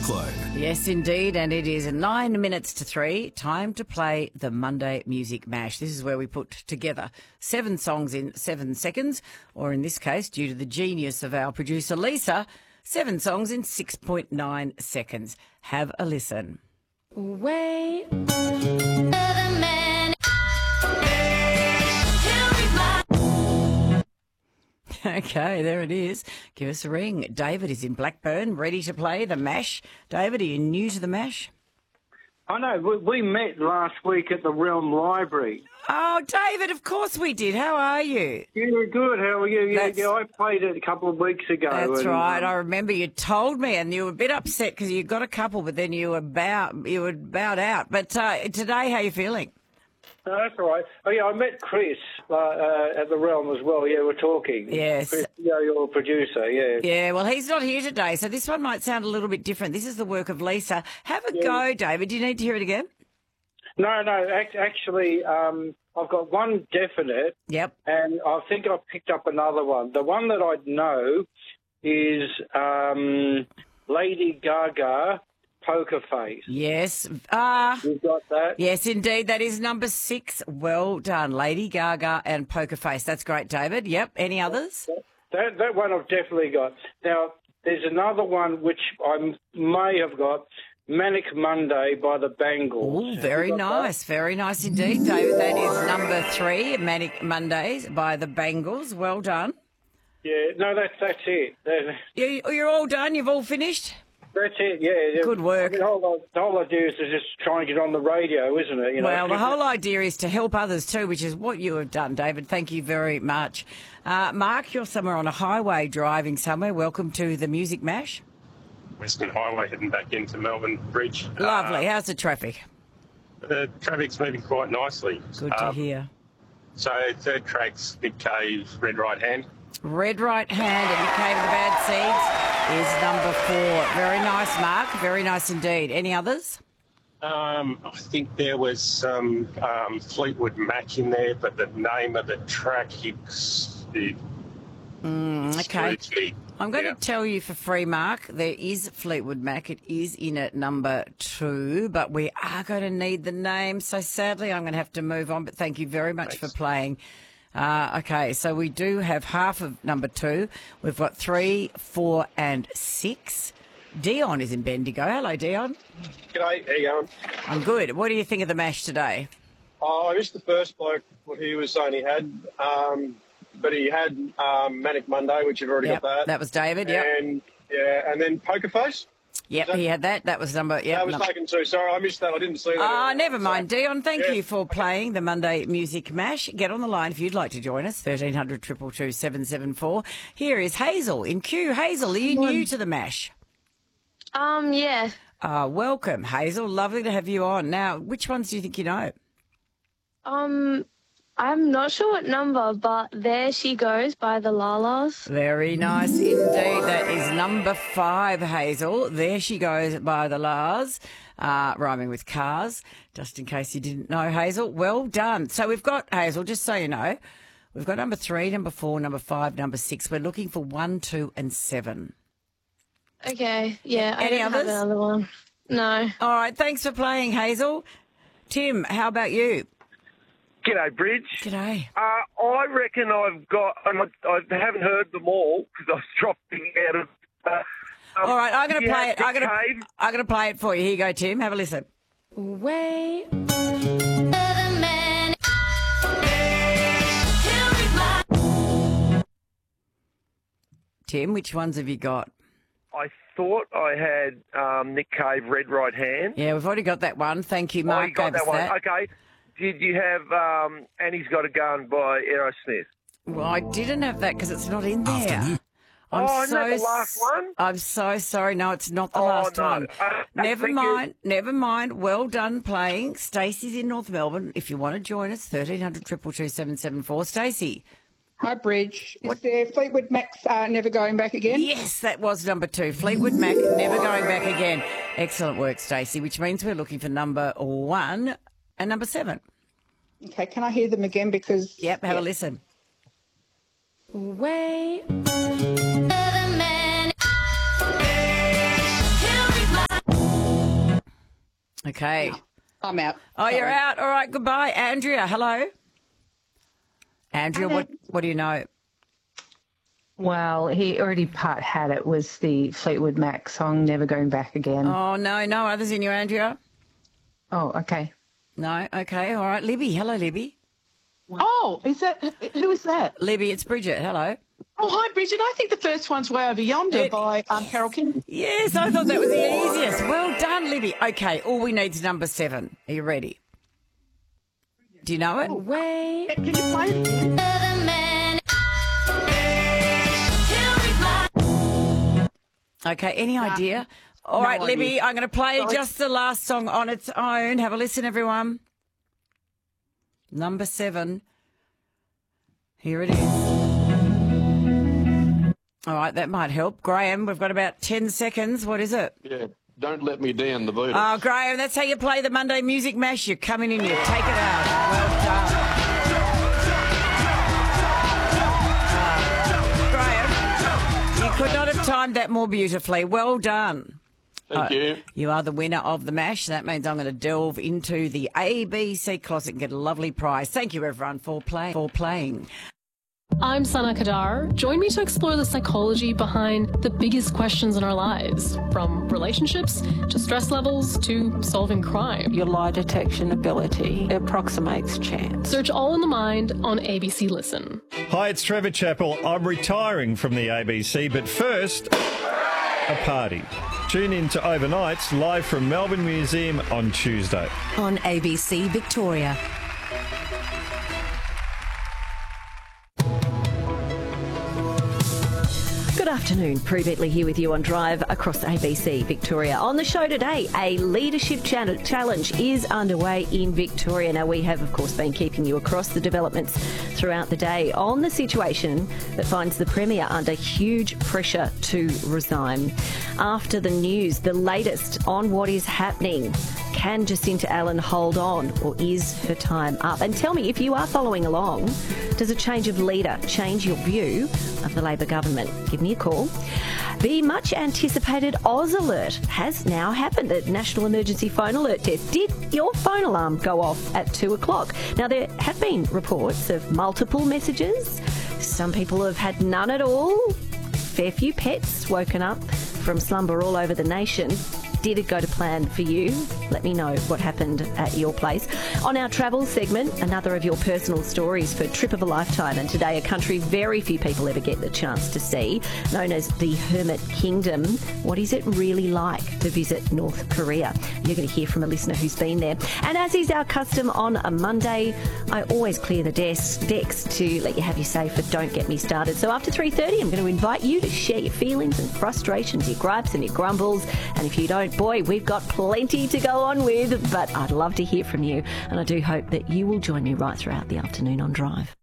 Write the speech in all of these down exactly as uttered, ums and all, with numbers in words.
Cyclone. Yes, indeed, and it is nine minutes to three. Time to play the Monday Music Mash. This is where we put together seven songs in seven seconds, or in this case, due to the genius of our producer Lisa, seven songs in six point nine seconds. Have a listen. Way. Okay, there it is. Give us a ring. David is in Blackburn, ready to play the MASH. David, are you new to the MASH? I know. We, we met last week at the Realm Library. Oh, David, of course we did. How are you? Yeah, good. How are you? Yeah, That's- yeah, I played it a couple of weeks ago. That's and, right. um, I remember you told me, and you were a bit upset because you got a couple, but then you were bow, you were bowed out. But uh, today, how are you feeling? No, that's all right. Oh, yeah, I met Chris uh, uh, at the Realm as well. Yeah, we're talking. Yes. Chris, yeah, your producer, yeah. Yeah, well, he's not here today, so this one might sound a little bit different. This is the work of Lisa. Have a go, David. Do you need to hear it again? No, no, ac- actually, um, I've got one definite, Yep. and I think I've picked up another one. The one that I know is um, Lady Gaga, Poker Face. Yes. Ah. You've got that? Yes, indeed. That is number six. Well done. Lady Gaga and Poker Face. That's great, David. Yep. Any others? That that one I've definitely got. Now, there's another one which I may have got, Manic Monday by the Bangles. Oh, very Have you got nice. Very nice indeed, David. That is number three, Manic Mondays by the Bangles. Well done. that? Yeah, no, that's, that's it. That- You, you're all done? You've all finished? That's it, yeah. yeah. Good work. I mean, the, whole, the whole idea is to just try and get on the radio, isn't it? You know? Well, the whole idea is to help others too, which is what you have done, David. Thank you very much. Uh, Mark, you're somewhere on a highway driving somewhere. Welcome to the Music Mash. Western Highway heading back into Melbourne Bridge. Lovely. Uh, How's the traffic? the traffic's moving quite nicely. Good to Um, hear. So third track's Nick Cave, Red Right Hand. Red Right Hand and Nick Cave of the Bad Seeds is number four. Very nice, Mark. Very nice indeed. Any others? Um, I think there was some um, Fleetwood Mac in there, but the name of the track, it's, it, Mm, okay. it's pretty- I'm going yeah. to tell you for free, Mark, there is Fleetwood Mac. It is in at number two, but we are going to need the name. So sadly, I'm going to have to move on, but thank you very much Thanks. for playing. Uh, okay, so we do have half of number two. We've got three, four, and six. Dion is in Bendigo. Hello, Dion. G'day, how you going? I'm good. What do you think of the MASH today? Oh, I missed the first bloke, what he was saying he had, um, but he had um, Manic Monday, which you've already Yep, got that. that was David, yep. And, yeah, and then Poker Face. Yep, that- he had that. That was number... Yep, that was number- taken too. Sorry, I missed that. I didn't see that. Ah, earlier. never So- mind, Dion. Thank Yeah. you for playing the Monday Music Mash. Get on the line if you'd like to join us. thirteen hundred, two two two, seven seven four. Here is Hazel in Kew. Hazel, are you new to the Mash? Um, yeah. Uh, welcome, Hazel. Lovely to have you on. Now, which ones do you think you know? Um, I'm not sure what number, but There She Goes by the Lalas. Very nice indeed. That is number five, Hazel. There She Goes by the Lars, uh, rhyming with cars, just in case you didn't know, Hazel. Well done. So we've got, Hazel, just so you know, we've got number three, number four, number five, number six. We're looking for one, two, and seven. Okay, yeah. I Any don't others? have another one. No. All right, thanks for playing, Hazel. Tim, how about you? G'day, Bridge. G'day. Uh, I reckon I've got, and I, I haven't heard them all because I was dropping out of. Uh, um, All right, I'm going you to play have it. I'm Nick going to. Cave. I'm going to play it for you. Here you go, Tim. Have a listen. Way. Tim, which ones have you got? I thought I had um, Nick Cave, Red Right Hand. Yeah, we've already got that one. Thank you, Oh, Mark. you got gave us that one. that. Okay. Did you have um, Annie's Got a Gun by Aerosmith? Well, I didn't have that because it's not in there. Afternoon. I'm Oh, isn't so that the last one? I'm so sorry. No, it's not the Oh, last no. one. Uh, never thank you. mind. Never mind. Well done playing. Stacey's in North Melbourne. If you want to join us, thirteen hundred, two two two, seven seven four. Stacey. Hi, Bridge. Is there Fleetwood Mac's uh, Never Going Back Again? Yes, that was number two. Fleetwood Mac, Never Going Back Again. Excellent work, Stacey, which means we're looking for number one and number seven. Okay, can I hear them again? Because Yep, have yeah. a listen. Way. Okay. I'm out. Oh, you're Sorry. out. All right, goodbye. Andrea, hello. Andrea, Hello. what what do you know? Well, he already part had it was the Fleetwood Mac song, Never Going Back Again. Oh, no, no others in you, Andrea? Oh, okay. No? Okay, all right. Libby, hello, Libby. Oh, is that who is that? Libby, it's Bridget. Hello. Oh, hi, Bridget. I think the first one's Way Over Yonder It- by um, Carol King. Yes, I thought that was the easiest. Well done, Libby. Okay, all we need is number seven. Are you ready? Do you know it? Way. Can you play it? Okay, any idea? All right, no Libby, idea. I'm going to play Sorry. just the last song on its own. Have a listen, everyone. Number seven. Here it is. All right, that might help. Graham, we've got about ten seconds. What is it? Yeah, Don't Let Me Down, the Beatles. Oh, Graham, that's how you play the Monday Music Mash. You're coming in, you take it out. Well done. Uh, Graham, you could not have timed that more beautifully. Well done. Thank Uh, you. You are the winner of the MASH. That means I'm going to delve into the A B C closet and get a lovely prize. Thank you, everyone, for, play- for playing. I'm Sana Kadar. Join me to explore the psychology behind the biggest questions in our lives, from relationships to stress levels to solving crime. Your lie detection ability approximates chance. Search All in the Mind on A B C Listen. Hi, it's Trevor Chappell. I'm retiring from the A B C, but first, a party. Tune in to Overnights live from Melbourne Museum on Tuesday. On A B C Victoria. Good afternoon, Prue Bentley here with you on Drive across A B C Victoria. On the show today, a leadership cha- challenge is underway in Victoria. Now, we have, of course, been keeping you across the developments throughout the day on the situation that finds the Premier under huge pressure to resign. After the news, the latest on what is happening. Can Jacinta Allen hold on, or is her time up? And tell me, if you are following along, does a change of leader change your view of the Labor government? Give me a call. The much anticipated Oz Alert has now happened. The National Emergency Phone Alert Test. Did your phone alarm go off at two o'clock? Now, there have been reports of multiple messages. Some people have had none at all. Fair few pets woken up from slumber all over the nation. Did it go to plan for you? Let me know what happened at your place. On our travel segment, another of your personal stories for Trip of a Lifetime. And today, a country very few people ever get the chance to see, known as the Hermit Kingdom. What is it really like to visit North Korea? You're going to hear from a listener who's been there. And as is our custom on a Monday, I always clear the desk, decks to let you have your say for Don't Get Me Started. So after three thirty, I'm going to invite you to share your feelings and frustrations, your gripes and your grumbles. And if you don't, boy, we've got plenty to go on with, but I'd love to hear from you, and I do hope that you will join me right throughout the afternoon on Drive.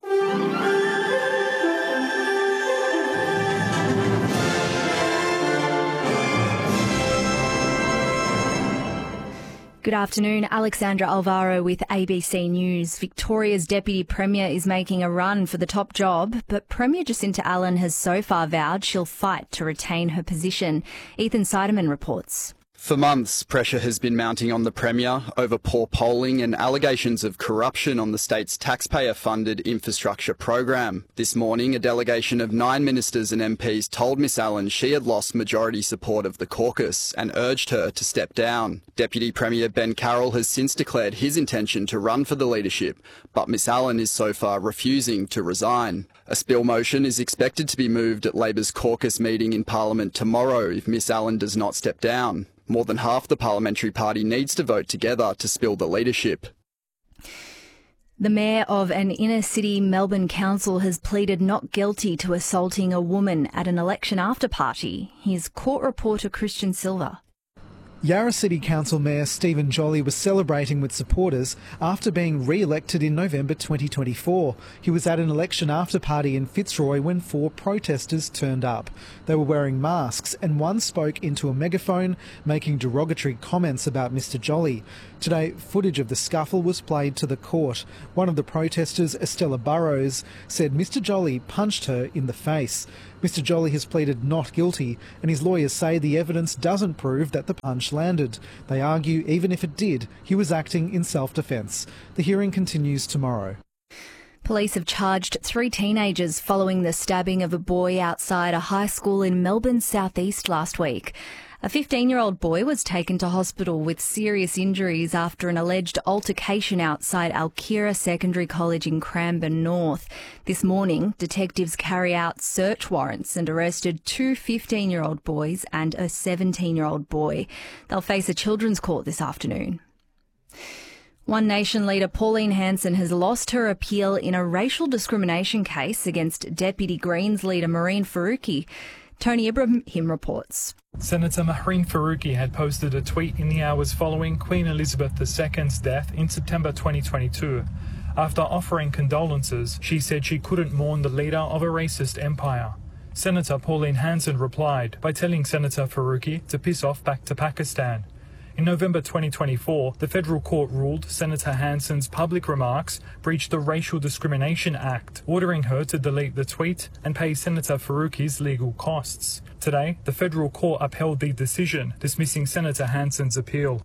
Good afternoon, Alexandra Alvaro with A B C News. Victoria's Deputy Premier is making a run for the top job, but Premier Jacinta Allen has so far vowed she'll fight to retain her position. Ethan Seidemann reports. For months, pressure has been mounting on the Premier over poor polling and allegations of corruption on the state's taxpayer-funded infrastructure program. This morning, a delegation of nine ministers and M Ps told Miss Allen she had lost majority support of the caucus and urged her to step down. Deputy Premier Ben Carroll has since declared his intention to run for the leadership, but Miss Allen is so far refusing to resign. A spill motion is expected to be moved at Labor's caucus meeting in Parliament tomorrow if Miss Allen does not step down. More than half the parliamentary party needs to vote together to spill the leadership. The mayor of an inner-city Melbourne council has pleaded not guilty to assaulting a woman at an election after-party. Here's court reporter Christian Silver. Yarra City Council Mayor Stephen Jolly was celebrating with supporters after being re-elected in November twenty twenty-four. He was at an election after-party in Fitzroy when four protesters turned up. They were wearing masks and one spoke into a megaphone, making derogatory comments about Mr Jolly. Today, footage of the scuffle was played to the court. One of the protesters, Estella Burrows, said Mr Jolly punched her in the face. Mister Jolly has pleaded not guilty, and his lawyers say the evidence doesn't prove that the punch landed. They argue even if it did, he was acting in self-defence. The hearing continues tomorrow. Police have charged three teenagers following the stabbing of a boy outside a high school in Melbourne's southeast last week. A fifteen-year-old boy was taken to hospital with serious injuries after an alleged altercation outside Alkira Secondary College in Cranbourne North. This morning, detectives carry out search warrants and arrested two fifteen-year-old boys and a seventeen-year-old boy. They'll face a children's court this afternoon. One Nation leader Pauline Hanson has lost her appeal in a racial discrimination case against Deputy Greens leader Mehreen Faruqi. Tony Ibrahim reports. Senator Mehreen Faruqi had posted a tweet in the hours following Queen Elizabeth the Second's death in September twenty twenty-two. After offering condolences, she said she couldn't mourn the leader of a racist empire. Senator Pauline Hanson replied by telling Senator Faruqi to piss off back to Pakistan. In November twenty twenty-four, the federal court ruled Senator Hanson's public remarks breached the Racial Discrimination Act, ordering her to delete the tweet and pay Senator Faruqi's legal costs. Today, the federal court upheld the decision, dismissing Senator Hanson's appeal.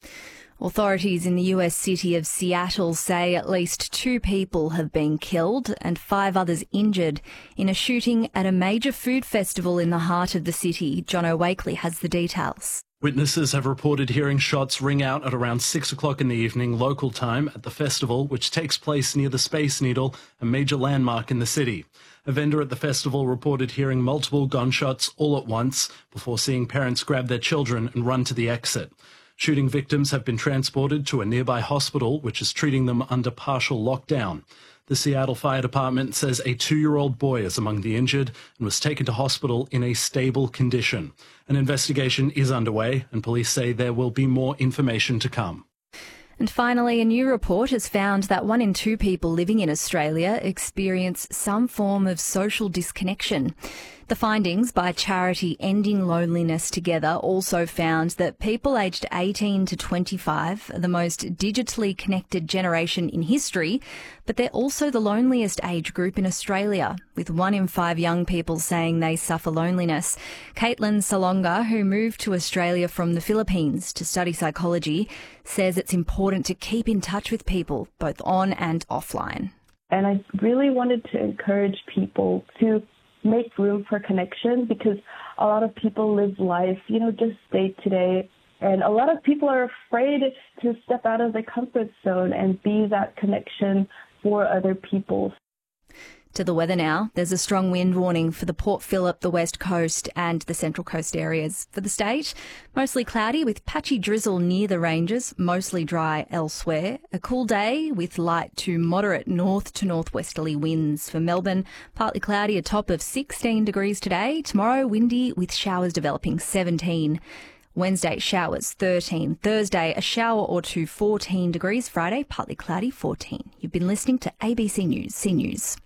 Authorities in the U S city of Seattle say at least two people have been killed and five others injured in a shooting at a major food festival in the heart of the city. Jono Wakely has the details. Witnesses have reported hearing shots ring out at around six o'clock in the evening local time at the festival, which takes place near the Space Needle, a major landmark in the city. A vendor at the festival reported hearing multiple gunshots all at once before seeing parents grab their children and run to the exit. Shooting victims have been transported to a nearby hospital, which is treating them under partial lockdown. The Seattle Fire Department says a two-year-old boy is among the injured and was taken to hospital in a stable condition. An investigation is underway, and police say there will be more information to come. And finally, a new report has found that one in two people living in Australia experience some form of social disconnection. The findings by charity Ending Loneliness Together also found that people aged eighteen to twenty-five are the most digitally connected generation in history, but they're also the loneliest age group in Australia, with one in five young people saying they suffer loneliness. Caitlin Salonga, who moved to Australia from the Philippines to study psychology, says it's important to keep in touch with people, both on and offline. And I really wanted to encourage people to make room for connection, because a lot of people live life, you know, just day to day. And a lot of people are afraid to step out of their comfort zone and be that connection for other people. To the weather now. There's a strong wind warning for the Port Phillip, the West Coast and the Central Coast areas. For the state, mostly cloudy with patchy drizzle near the ranges, mostly dry elsewhere. A cool day with light to moderate north to northwesterly winds. For Melbourne, partly cloudy, a top of sixteen degrees today. Tomorrow, windy with showers developing, seventeen. Wednesday, showers, thirteen. Thursday, a shower or two, fourteen degrees. Friday, partly cloudy, fourteen. You've been listening to A B C News, C News.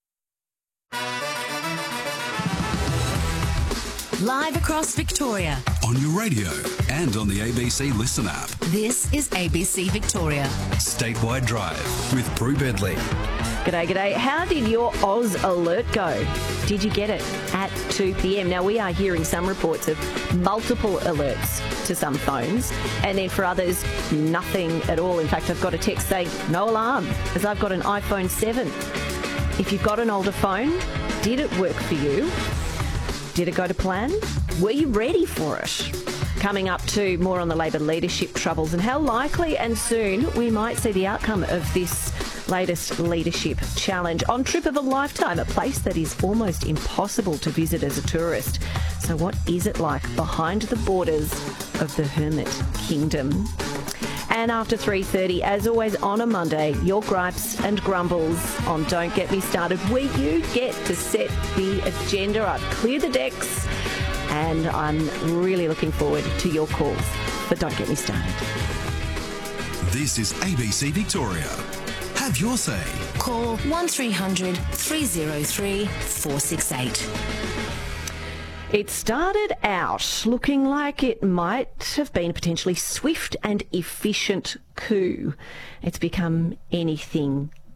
Live across Victoria. On your radio and on the A B C Listen app. This is A B C Victoria. Statewide Drive with Prue Bedley. G'day, g'day. How did your Oz alert go? Did you get it at two p.m? Now, we are hearing some reports of multiple alerts to some phones, and then for others, nothing at all. In fact, I've got a text saying no alarm, as I've got an iPhone seven. If you've got an older phone, did it work for you? Did it go to plan? Were you ready for it? Coming up to more on the Labor leadership troubles and how likely and soon we might see the outcome of this latest leadership challenge on Trip of a Lifetime, a place that is almost impossible to visit as a tourist. So what is it like behind the borders of the Hermit Kingdom? And after three thirty, as always on a Monday, your gripes and grumbles on Don't Get Me Started, where you get to set the agenda up, clear the decks, and I'm really looking forward to your calls. But don't get me started. This is A B C Victoria. Have your say. Call one three hundred three oh three four six eight. It started out looking like it might have been a potentially swift and efficient coup. It's become anything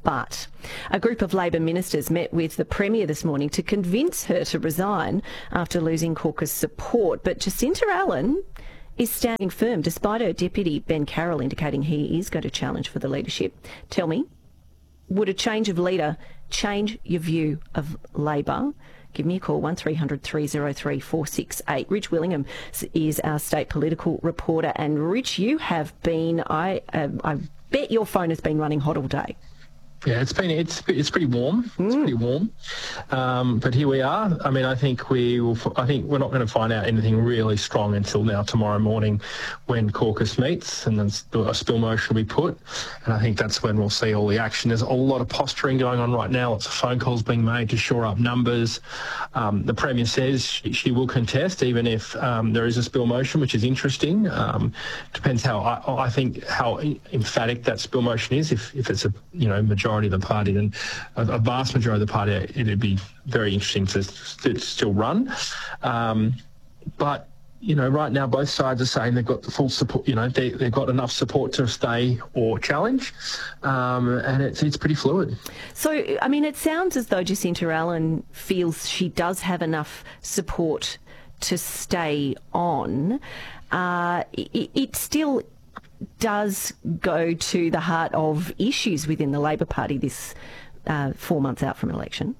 But a group of Labor ministers met with the Premier this morning to convince her to resign after losing caucus support. But Jacinta Allen is standing firm, despite her deputy, Ben Carroll, indicating he is going to challenge for the leadership. Tell me, would a change of leader change your view of Labor? Give me a call, one three hundred three oh three four six eight. Rich Willingham is our state political reporter. And Rich, you have been, I, uh, I bet your phone has been running hot all day. Yeah, it's been it's it's pretty warm. It's pretty warm, um, but here we are. I mean, I think we will. I think we're not going to find out anything really strong until now tomorrow morning, when caucus meets and then a spill motion will be put, and I think that's when we'll see all the action. There's a lot of posturing going on right now. Lots of phone calls being made to shore up numbers. Um, the Premier says she, she will contest even if um, there is a spill motion, which is interesting. Um, depends how I, I think how emphatic that spill motion is. If if it's a you know majority of the party, then a, a vast majority of the party, it'd be very interesting to, to still run. Um, but, you know, right now both sides are saying they've got the full support, you know, they, they've got enough support to stay or challenge, um, and it's, it's pretty fluid. So, I mean, it sounds as though Jacinta Allen feels she does have enough support to stay on. Uh, it, it still does go to the heart of issues within the Labor Party this uh, four months out from an election.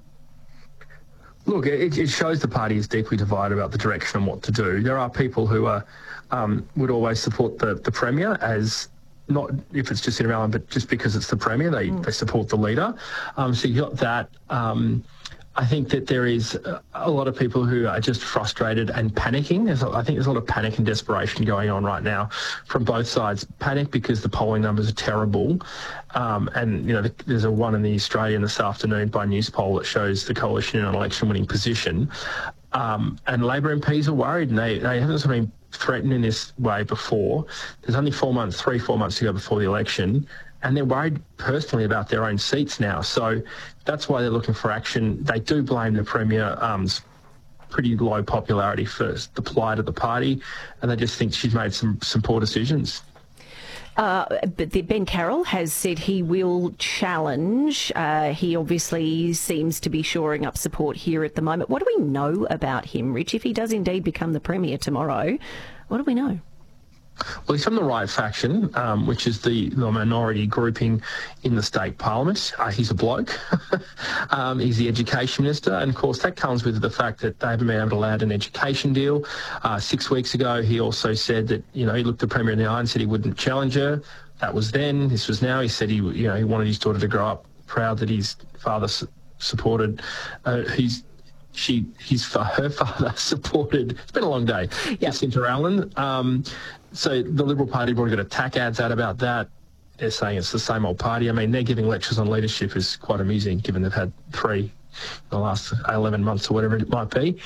Look, it, it shows the party is deeply divided about the direction and what to do. There are people who are um, would always support the, the Premier, as not if it's just Jacinta Allen, but just because it's the Premier, they, mm. they support the leader. Um, so you got that. Um, I think that there is a lot of people who are just frustrated and panicking. There's, I think there's a lot of panic and desperation going on right now from both sides. Panic because the polling numbers are terrible. Um, and, you know, there's a one in the Australian this afternoon by Newspoll that shows the coalition in an election-winning position. Um, and Labor M Ps are worried, and they, they haven't sort of been threatened in this way before. There's only four months, three, four months to go before the election. And they're worried personally about their own seats now. So that's why they're looking for action. They do blame the Premier's um, pretty low popularity for the plight of the party, and they just think she's made some, some poor decisions. Uh, but the, Ben Carroll has said he will challenge. Uh, he obviously seems to be shoring up support here at the moment. What do we know about him, Rich? If he does indeed become the Premier tomorrow, what do we know? Well, he's from the right faction, um, which is the, the minority grouping in the state parliament. Uh, he's a bloke. um, he's the education minister. And, of course, that comes with the fact that they haven't been able to land an education deal. Uh, six weeks ago, he also said that, you know, he looked the Premier in the eye and said he wouldn't challenge her. That was then. This was now. He said he, you know, he wanted his daughter to grow up proud that his father su- supported. Uh, he's She, his, her father supported, it's been a long day, yep. Jacinta Allen. Um, so the Liberal Party have already got attack ads out about that. They're saying it's the same old party. I mean, they're giving lectures on leadership is quite amusing, given they've had three in the last eleven months or whatever it might be.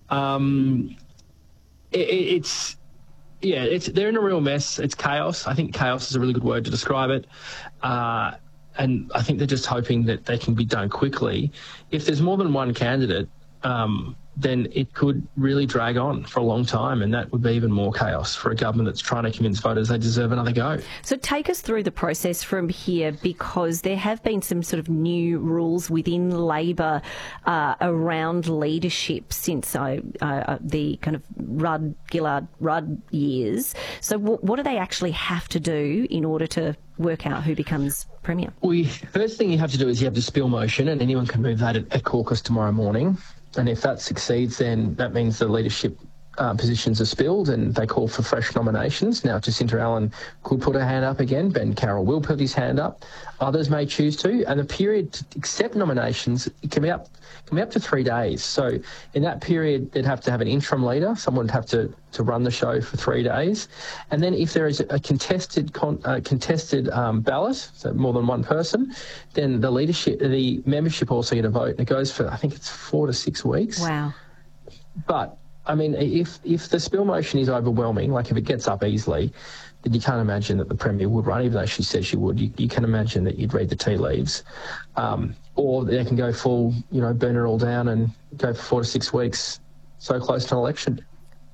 Um, it, it's, yeah, it's they're in a real mess. It's chaos. I think chaos is a really good word to describe it. Uh, and I think they're just hoping that they can be done quickly. If there's more than one candidate, Um, then it could really drag on for a long time, and that would be even more chaos for a government that's trying to convince voters they deserve another go. So take us through the process from here, because there have been some sort of new rules within Labor uh, around leadership since uh, uh, the kind of Rudd, Gillard, Rudd years. So w- what do they actually have to do in order to work out who becomes Premier? Well, you, first thing you have to do is you have the spill motion, and anyone can move that at, at caucus tomorrow morning. And if that succeeds, then that means the leadership uh, positions are spilled and they call for fresh nominations. Now, Jacinta Allen could put her hand up again. Ben Carroll will put his hand up. Others may choose to. And the period to accept nominations can be up can be up to three days. So in that period, they'd have to have an interim leader. Someone would have to, to run the show for three days. And then if there is a contested con, uh, contested um, ballot, so more than one person, then the leadership, the membership also get a vote. And it goes for, I think it's four to six weeks. Wow. But, I mean, if, if the spill motion is overwhelming, like if it gets up easily, then you can't imagine that the Premier would run, even though she said she would. You, you can imagine that you'd read the tea leaves. Um, or they can go full, you know, burn it all down and go for four to six weeks, so close to an election.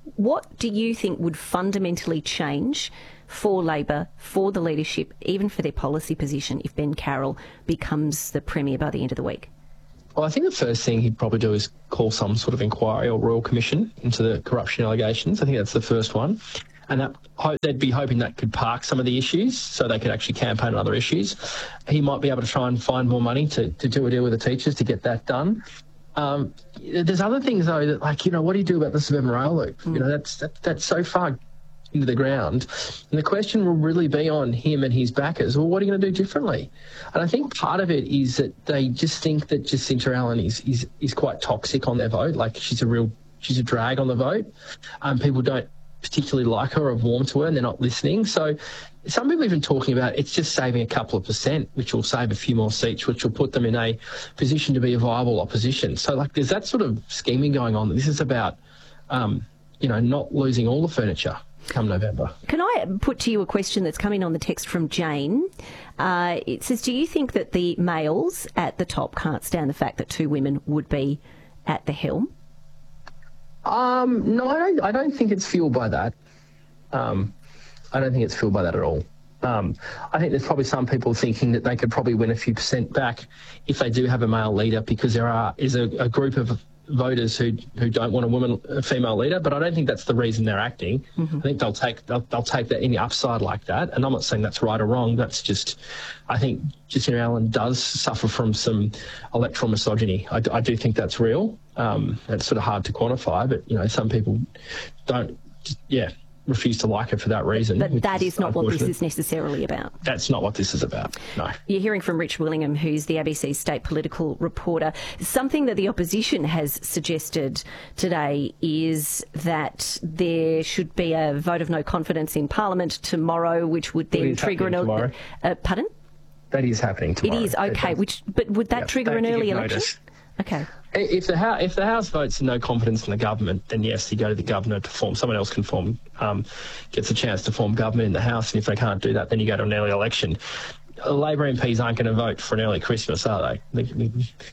What do you think would fundamentally change for Labor, for the leadership, even for their policy position, if Ben Carroll becomes the Premier by the end of the week? Well, I think the first thing he'd probably do is call some sort of inquiry or royal commission into the corruption allegations. I think that's the first one. And that, they'd be hoping that could park some of the issues so they could actually campaign on other issues. He might be able to try and find more money to, to do a deal with the teachers to get that done. Um, there's other things, though, that, like, you know, what do you do about the suburban rail loop? Mm. You know, that's that, that's so far into the ground. And the question will really be on him and his backers. Well, what are you going to do differently? And I think part of it is that they just think that Jacinta Allan is is, is quite toxic on their vote. Like, she's a real, she's a drag on the vote. Um, people don't particularly like her or warm to her, and they're not listening. So some people even talking about it's just saving a couple of percent, which will save a few more seats, which will put them in a position to be a viable opposition. So, like, there's that sort of scheming going on. This is about, um, you know, not losing all the furniture come November. Can I put to you a question that's coming on the text from Jane? Uh, it says, do you think that the males at the top can't stand the fact that two women would be at the helm? Um, no, I don't, I don't think it's fueled by that. Um, I don't think it's fueled by that at all. Um, I think there's probably some people thinking that they could probably win a few percent back if they do have a male leader, because there are is a, a group of voters who who don't want a woman, a female leader. But I don't think that's the reason they're acting. Mm-hmm. I think they'll take they'll, they'll take that any upside like that. And I'm not saying that's right or wrong. That's just, I think Jacinta Allan does suffer from some electoral misogyny. I, I do think that's real. Um, it's sort of hard to quantify, but, you know, some people don't, just, yeah, refuse to like her for that reason. But that is, is not what this is necessarily about. That's not what this is about, no. You're hearing from Rich Willingham, who's the A B C state political reporter. Something that the opposition has suggested today is that there should be a vote of no confidence in Parliament tomorrow, which would then trigger an... Tomorrow. Uh, pardon? That is happening tomorrow. It is, okay. Which, but would that yep, trigger an early election? Notice. Okay. If the House, if the House votes no confidence in the government, then yes, you go to the governor to form. Someone else can form, um, gets a chance to form government in the House, and if they can't do that, then you go to an early election. Labor M Ps aren't going to vote for an early Christmas, are they? they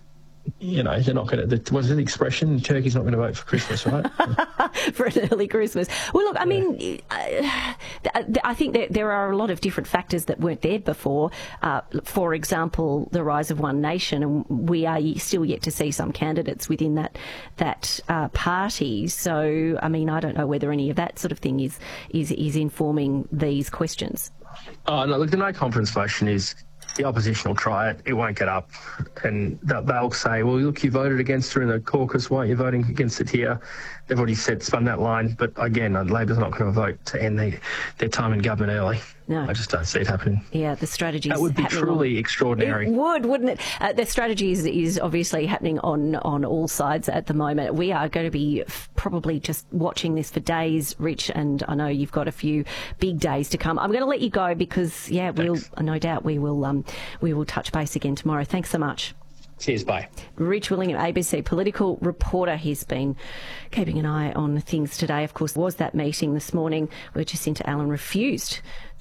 you know, they're not going to. What's the expression? Turkey's not going to vote for Christmas, right? For an early Christmas. Well, look, I yeah. mean, I, I think that there are a lot of different factors that weren't there before. Uh, for example, the rise of One Nation, and we are still yet to see some candidates within that that uh, party. So, I mean, I don't know whether any of that sort of thing is is is informing these questions. Oh no! Look, the no confidence motion is. The opposition will try it. It won't get up. And they'll say, well, look, you voted against her in the caucus. Why aren't you voting against it here? They've already said, spun that line. But again, Labor's not going to vote to end the, their time in government early. No. I just don't see it happening. Yeah, the strategy That would be truly on, extraordinary. It would, wouldn't it? Uh, the strategy is, is obviously happening on, on all sides at the moment. We are going to be f- probably just watching this for days, Rich, and I know you've got a few big days to come. I'm going to let you go because, yeah, Thanks. we'll no doubt we will um, we will touch base again tomorrow. Thanks so much. Cheers, bye. Rich Willingham, A B C political reporter. He's been keeping an eye on things today. Of course, was that meeting this morning where Jacinta Allan refused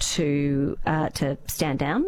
to uh, to stand down,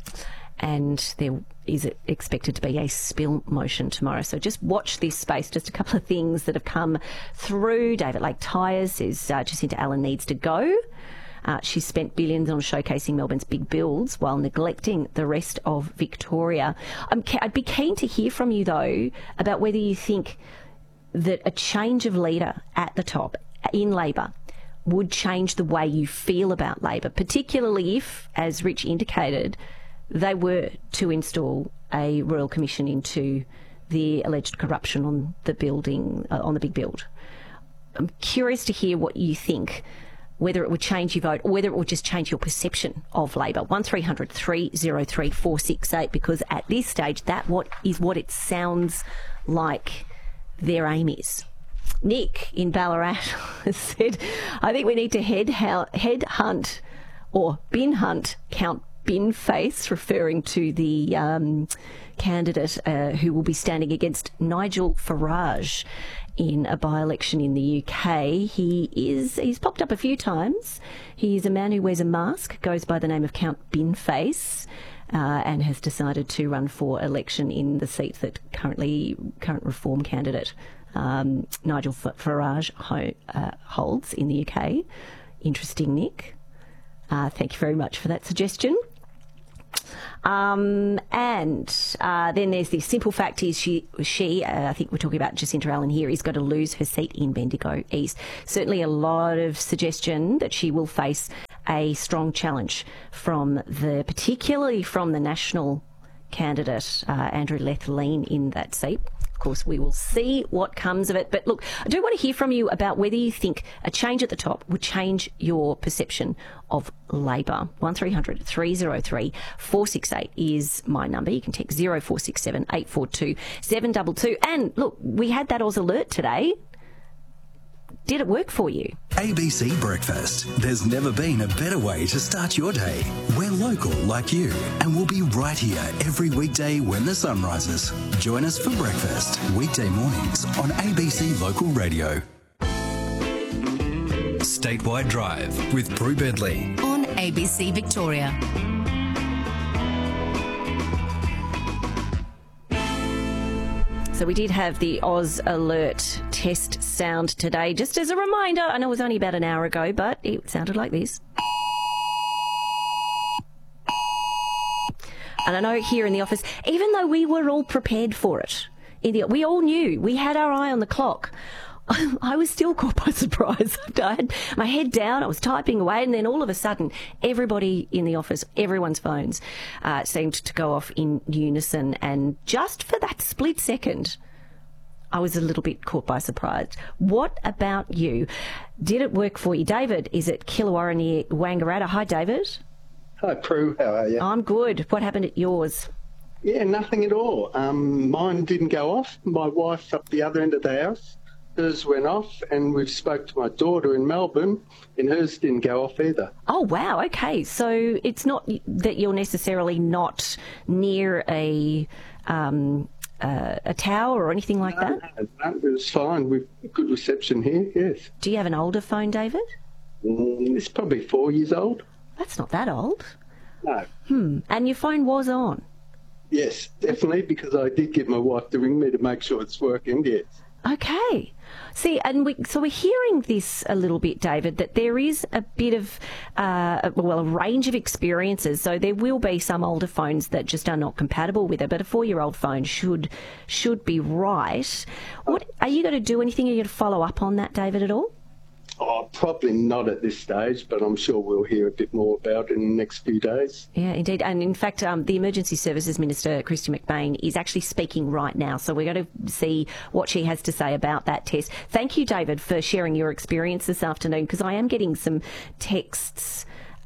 and there is expected to be a spill motion tomorrow. So just watch this space. Just a couple of things that have come through. David Lake Tyres says uh, Jacinta Allan needs to go. Uh, she's spent billions on showcasing Melbourne's big builds while neglecting the rest of Victoria. I'm ke- I'd be keen to hear from you, though, about whether you think that a change of leader at the top in Labor would change the way you feel about Labor, particularly if, as Rich indicated, they were to install a royal commission into the alleged corruption on the building, uh, on the big build. I'm curious to hear what you think, whether it would change your vote or whether it would just change your perception of Labor. one three hundred three oh three four six eight, because at this stage, that what is what it sounds like their aim is. Nick in Ballarat has said, I think we need to head, head hunt or bin hunt Count Binface, referring to the um, candidate uh, who will be standing against Nigel Farage in a by-election in the U K. He is, he's popped up a few times. He's a man who wears a mask, goes by the name of Count Binface, uh, and has decided to run for election in the seat that currently, current Reform candidate um, Nigel Farage ho- uh, holds in the U K. Interesting, Nick. Uh, thank you very much for that suggestion. Um, and uh, then there's the simple fact is she, she uh, I think we're talking about Jacinta Allen here, is going to lose her seat in Bendigo East. Certainly a lot of suggestion that she will face a strong challenge from the, particularly from the national candidate, uh, Andrew Lethlean, in that seat. Of course, we will see what comes of it. But look, I do want to hear from you about whether you think a change at the top would change your perception of Labor. one three hundred three oh three four six eight is my number. You can text zero four six seven eight four two seven two two. And look, we had that Oz alert today. Did it work for you? A B C Breakfast. There's never been a better way to start your day. We're local like you, and we'll be right here every weekday when the sun rises. Join us for breakfast, weekday mornings on A B C Local Radio. Statewide Drive with Prue Bedley on A B C Victoria. So we did have the Oz Alert test sound today. Just as a reminder, I know it was only about an hour ago, but it sounded like this. And I know here in the office, even though we were all prepared for it, in the, we all knew, we had our eye on the clock, I was still caught by surprise. I had my head down, I was typing away, and then all of a sudden, everybody in the office, everyone's phones uh, seemed to go off in unison. And just for that split second, I was a little bit caught by surprise. What about you? Did it work for you? David is at Killawarra near Wangaratta. Hi, David. Hi, Prue. How are you? I'm good. What happened at yours? Yeah, nothing at all. Um, mine didn't go off. My wife up the other end of the house, hers went off, and we've spoke to my daughter in Melbourne, and hers didn't go off either. Oh, wow. Okay. So it's not that you're necessarily not near a um, uh, a tower or anything like no, that? No, no, it was fine. We've good reception here, yes. Do you have an older phone, David? Mm, it's probably four years old. That's not that old. No. Hmm. And your phone was on? Yes, definitely, because I did get my wife to ring me to make sure it's working, yes. Okay. See, and we, so we're hearing this a little bit, David, that there is a bit of, uh, well, a range of experiences. So there will be some older phones that just are not compatible with it, but a four-year-old phone should should be right. What are you going to do? Anything? Are you going to follow up on that, David, at all? Oh, probably not at this stage, but I'm sure we'll hear a bit more about it in the next few days. Yeah, indeed. And in fact, um, the Emergency Services Minister, Christy McBain, is actually speaking right now. So we're going to see what she has to say about that test. Thank you, David, for sharing your experience this afternoon, because I am getting some texts.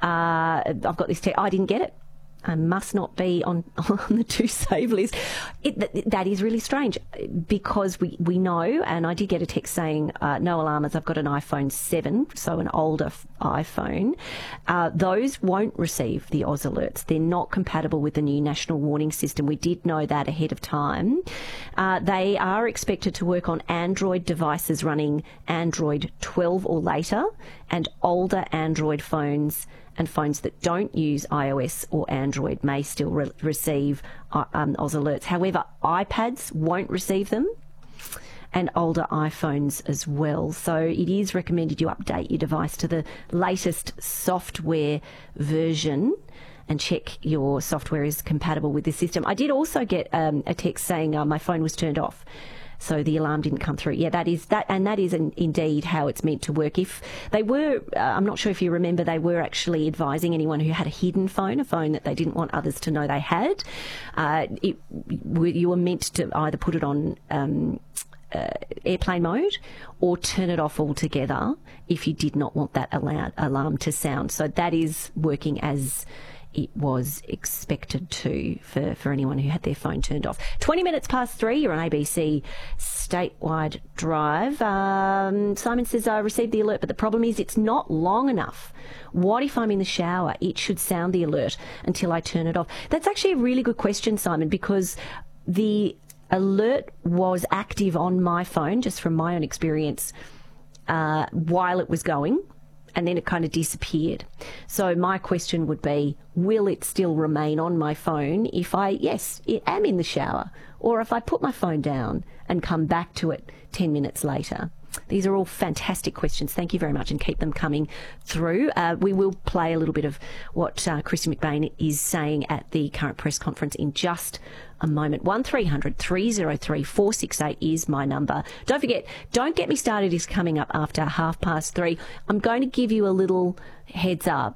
Uh, I've got this text. I didn't get it. I must not be on, on the to save list. It, that, that is really strange, because we, we know, and I did get a text saying, uh, no alarmers, I've got an iPhone seven, so an older f- iPhone. Uh, those won't receive the Oz alerts. They're not compatible with the new national warning system. We did know that ahead of time. Uh, they are expected to work on Android devices running Android twelve or later, and older Android phones and phones that don't use iOS or Android may still re- receive uh, um, Oz alerts. However, iPads won't receive them, and older iPhones as well. So it is recommended you update your device to the latest software version and check your software is compatible with the system. I did also get um, a text saying uh, my phone was turned off, so the alarm didn't come through. Yeah, that is that, and that is an, indeed how it's meant to work. If they were, uh, I'm not sure if you remember, they were actually advising anyone who had a hidden phone, a phone that they didn't want others to know they had. Uh, it, you were meant to either put it on um, uh, airplane mode or turn it off altogether if you did not want that alarm, alarm to sound. So that is working as it was expected to for, for anyone who had their phone turned off. twenty minutes past three, you're on A B C Statewide Drive. Um, Simon says, I received the alert, but the problem is it's not long enough. What if I'm in the shower? It should sound the alert until I turn it off. That's actually a really good question, Simon, because the alert was active on my phone, just from my own experience, uh, while it was going. and then it kind of disappeared. So my question would be, will it still remain on my phone if I, yes, I am in the shower, or if I put my phone down and come back to it ten minutes later? These are all fantastic questions. Thank you very much, and keep them coming through. Uh, we will play a little bit of what uh, Christy McBain is saying at the current press conference in just a moment. one three hundred three oh three four six eight is my number. Don't forget, Don't Get Me Started is coming up after half past three. I'm going to give you a little heads up.